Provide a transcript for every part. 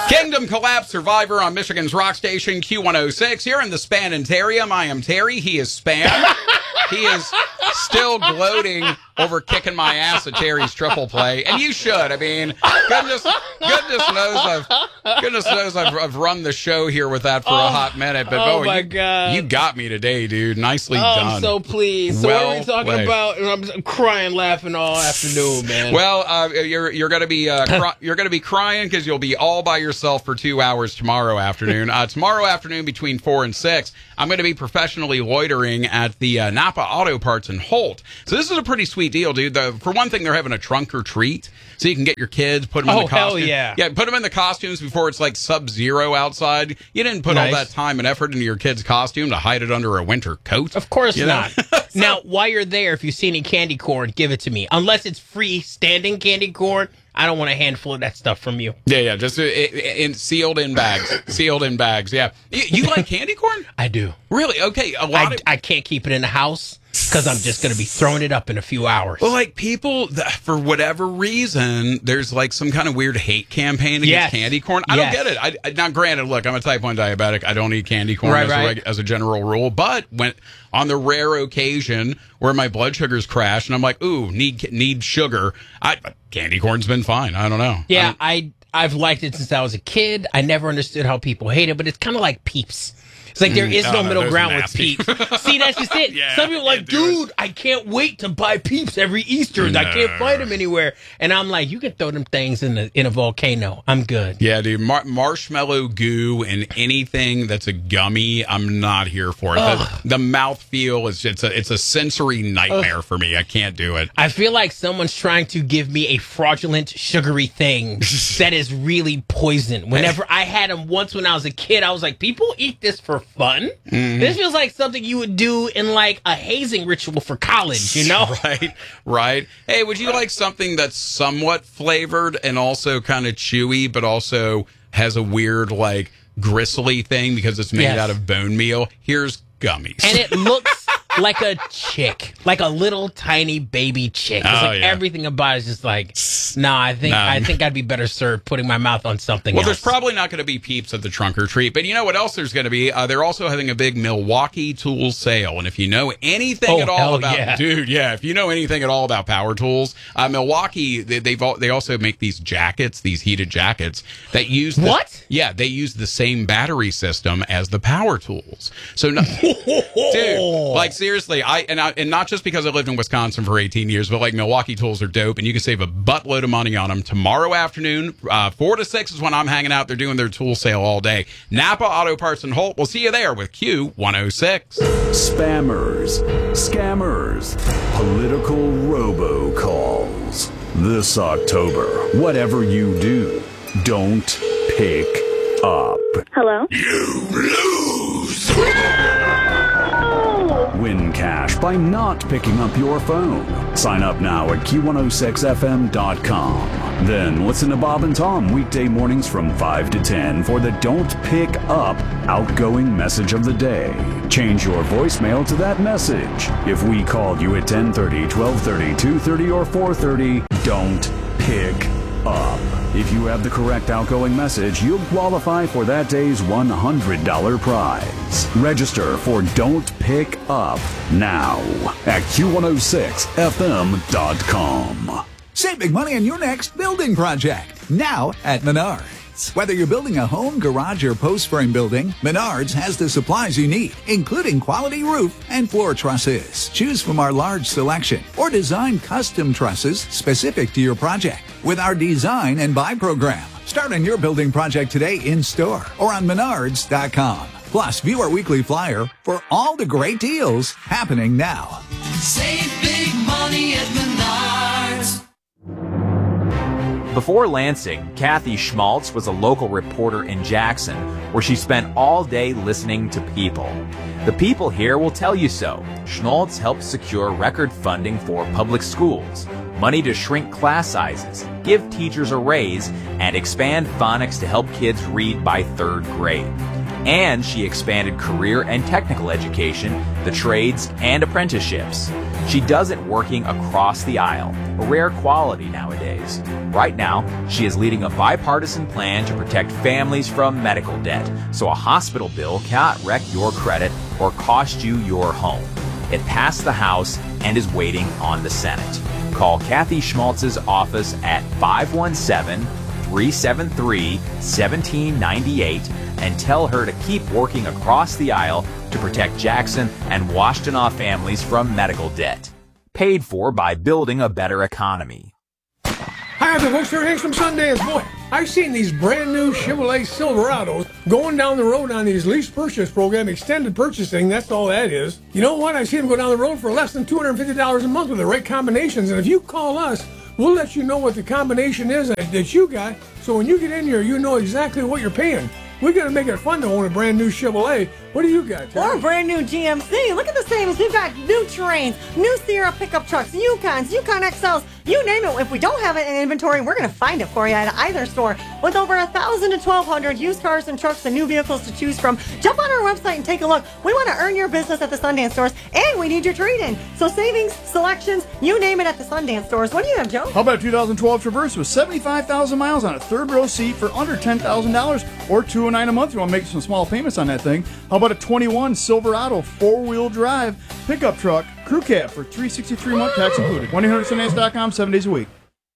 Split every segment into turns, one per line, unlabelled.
Kingdom Collapse Survivor on Michigan's rock station Q106. Here in the Spanitarium, I am Terry. He is Span. He is still gloating over kicking my ass at Terry's triple play, and you should. I mean, goodness knows I've run the show here with that for a hot minute. But
my God,
you got me today, dude. Nicely done.
I'm so pleased. So what are we talking about? I'm crying, laughing all afternoon, man.
Well, you're gonna be you're gonna be crying because you'll be all by yourself for 2 hours tomorrow afternoon. Tomorrow afternoon between 4 and 6, I'm going to be professionally loitering at the Napa Auto Parts in Holt. So this is a pretty sweet deal, dude. For one thing, they're having a trunk or treat, so you can get your kids, put them in the costume.
Hell yeah.
Yeah, put them in the costumes before it's like sub-zero outside. You didn't put all that time and effort into your kid's costume to hide it under a winter coat.
Of course not. Now, while you're there, if you see any candy corn, give it to me. Unless it's freestanding candy corn, I don't want a handful of that stuff from you.
Yeah, just sealed in bags. Sealed in bags, yeah. You like candy corn?
I do.
Really? Okay.
I can't keep it in the house because I'm just going to be throwing it up in a few hours.
Well, like people, for whatever reason, there's like some kind of weird hate campaign against candy corn. I don't get it. Now, granted, look, I'm a type 1 diabetic. I don't eat candy corn as a general rule. But when on the rare occasion where my blood sugars crash and I'm like, ooh, need sugar, candy corn's been fine. I don't know.
Yeah, I've liked it since I was a kid. I never understood how people hate it, but it's kind of like Peeps. It's like there is no middle ground with Peeps. See, that's just it.
Yeah,
some people are like, dude, I can't wait to buy Peeps every Easter. I can't find them anywhere. And I'm like, you can throw them things in a volcano. I'm good.
Yeah, dude. Marshmallow goo and anything that's a gummy, I'm not here for it. The mouthfeel it's a sensory nightmare for me. I can't do it.
I feel like someone's trying to give me a fraudulent, sugary thing that is really poison. Whenever I had them once when I was a kid, I was like, people eat this for fun. Mm-hmm. This feels like something you would do in like a hazing ritual for college, you know?
Right. Hey, would you like something that's somewhat flavored and also kind of chewy, but also has a weird like gristly thing because it's made out of bone meal? Here's gummies.
And it looks like a chick, like a little tiny baby chick. It's everything about it is just like, I think I'd be better served putting my mouth on something else.
Well, there's probably not going to be Peeps at the trunk or treat, but you know what else there's going to be? They're also having a big Milwaukee tool sale, and if you know anything at all about, if you know anything at all about power tools, Milwaukee, they also make these jackets, these heated jackets that use they use the same battery system as the power tools. So, dude, like seriously, and not just because I lived in Wisconsin for 18 years, but like Milwaukee tools are dope, and you can save a buttload of money on them. Tomorrow afternoon, 4 to 6 is when I'm hanging out. They're doing their tool sale all day. Napa Auto Parts and Holt. We'll see you there with Q106.
Spammers, scammers, political robocalls. This October, whatever you do, don't pick up.
Hello?
You lose! Win cash by not picking up your phone. Sign up now at Q106FM.com. Then listen to Bob and Tom weekday mornings from 5 to 10 for the Don't Pick Up outgoing message of the day. Change your voicemail to that message. If we called you at 10:30, 12:30, 2:30, or 4:30, don't pick up. If you have the correct outgoing message, you'll qualify for that day's $100 prize. Register for Don't Pick Up now at Q106FM.com.
Save big money on your next building project now at Menards. Whether you're building a home, garage, or post frame building, Menards has the supplies you need, including quality roof and floor trusses. Choose from our large selection or design custom trusses specific to your project with our design and buy program. Start on your building project today in store or on Menards.com. Plus, view our weekly flyer for all the great deals happening now.
Save big money at Menards.
Before Lansing, Kathy Schmaltz was a local reporter in Jackson, where she spent all day listening to people. The people here will tell you so. Schmaltz helped secure record funding for public schools, money to shrink class sizes, give teachers a raise, and expand phonics to help kids read by 3rd grade. And she expanded career and technical education, the trades, and apprenticeships. She does it working across the aisle, a rare quality nowadays. Right now, she is leading a bipartisan plan to protect families from medical debt, so a hospital bill cannot wreck your credit or cost you your home. It passed the House and is waiting on the Senate. Call Kathy Schmaltz's office at 517-373-1798 and tell her to keep working across the aisle to protect Jackson and Washtenaw families from medical debt. Paid for by Building a Better Economy.
Hi, the folks here from Sundance. Boy, I've seen these brand new Chevrolet Silverados going down the road on these lease purchase program, extended purchasing. That's all that is. You know what? I've seen them go down the road for less than $250 a month with the right combinations. And if you call us, we'll let you know what the combination is that you got. So when you get in here, you know exactly what you're paying. We're going to make it fun to own a brand new Chevrolet. What do you got, Terry?
Or a brand new GMC. Look at the savings. We've got new Terrains, new Sierra pickup trucks, Yukons, Yukon XLs, you name it. If we don't have it in inventory, we're going to find it for you at either store. With over 1,000 to 1,200 used cars and trucks and new vehicles to choose from, jump on our website and take a look. We want to earn your business at the Sundance stores, and we need your trade-in. So savings, selections, you name it at the Sundance stores. What do you have, Joe?
How about a 2012 Traverse with 75,000 miles on a third row seat for under $10,000 or $209 a month? You want to make some small payments on that thing. How about a 21 Silverado 4-wheel drive pickup truck crew cab for $363 a month, tax included. 1-800-Sundance.com, 7 days a week.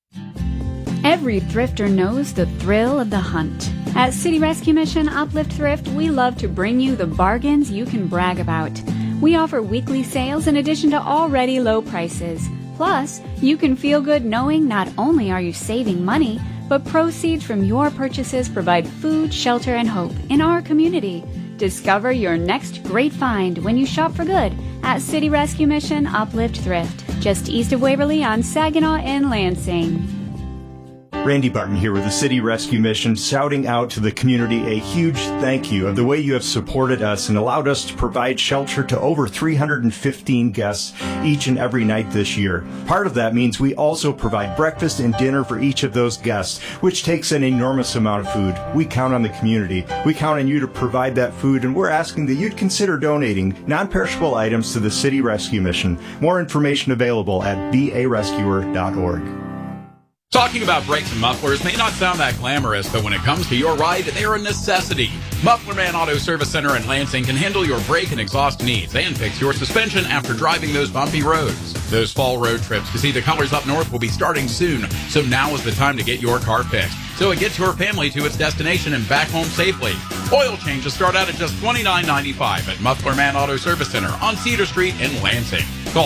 Every thrifter knows the thrill of the hunt. At City Rescue Mission Uplift Thrift, we love to bring you the bargains you can brag about. We offer weekly sales in addition to already low prices. Plus, you can feel good knowing not only are you saving money, but proceeds from your purchases provide food, shelter, and hope in our community. Discover your next great find when you shop for good at City Rescue Mission Uplift Thrift, just east of Waverly on Saginaw and Lansing.
Randy Barton here with the City Rescue Mission, shouting out to the community a huge thank you of the way you have supported us and allowed us to provide shelter to over 315 guests each and every night this year. Part of that means we also provide breakfast and dinner for each of those guests, which takes an enormous amount of food. We count on the community. We count on you to provide that food, and we're asking that you'd consider donating non-perishable items to the City Rescue Mission. More information available at bearescuer.org.
Talking about brakes and mufflers may not sound that glamorous, but when it comes to your ride, they're a necessity. Muffler Man Auto Service Center in Lansing can handle your brake and exhaust needs and fix your suspension after driving those bumpy roads. Those fall road trips to see the colors up north will be starting soon, so now is the time to get your car fixed, so it gets your family to its destination and back home safely. Oil changes start out at just $29.95 at Muffler Man Auto Service Center on Cedar Street in Lansing. Call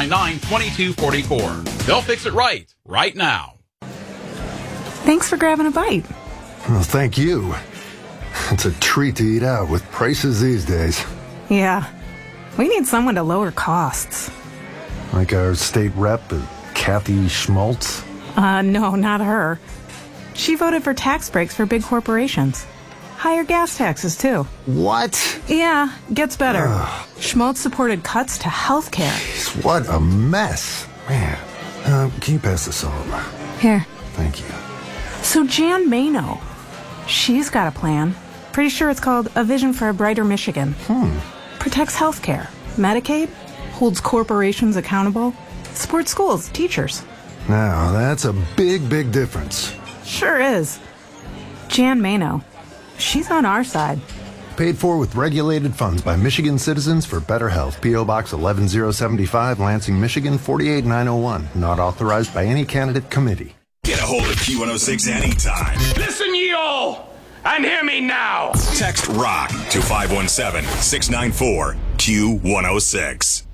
699-2244. They'll fix it right now.
Thanks for grabbing a bite.
Well, thank you. It's a treat to eat out with prices these days.
Yeah. We need someone to lower costs.
Like our state rep, Kathy Schmaltz?
No, not her. She voted for tax breaks for big corporations. Higher gas taxes, too.
What?
Yeah, gets better. Schmaltz supported cuts to health care.
Jeez, what a mess. Man, can you pass this over?
Here.
Thank you.
So Jan Mano, she's got a plan. Pretty sure it's called A Vision for a Brighter Michigan. Protects healthcare, Medicaid, holds corporations accountable, supports schools, teachers.
Now, that's a big, big difference.
Sure is. Jan Mano, she's on our side.
Paid for with regulated funds by Michigan Citizens for Better Health. P.O. Box 11075, Lansing, Michigan 48901. Not authorized by any candidate committee.
Get a hold of Q106 anytime.
Listen, ye all, and hear me now.
Text ROCK to 517-694-Q106.